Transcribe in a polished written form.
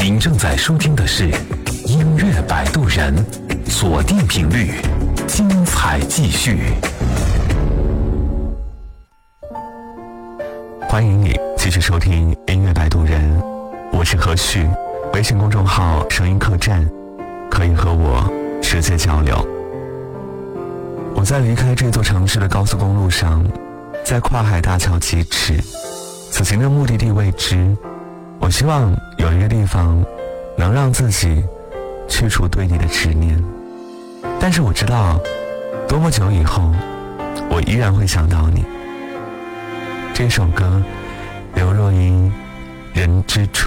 您正在收听的是音乐摆渡人，锁定频率，精彩继续。 欢迎你继续收听音乐摆渡人，我是何旭，微信公众号声音客栈，可以和我直接交流。我在离开这座城市的高速公路上，在跨海大桥疾驰，此行的目的地未知，我希望有一个地方能让自己去除对你的执念，但是我知道多么久以后我依然会想到你。这首歌刘若英《人之初》。